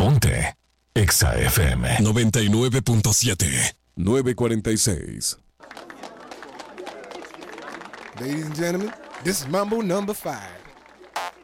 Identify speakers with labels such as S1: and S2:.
S1: Ponte Exa FM
S2: 99.7 946.
S3: Ladies and gentlemen, this is Mambo number 5.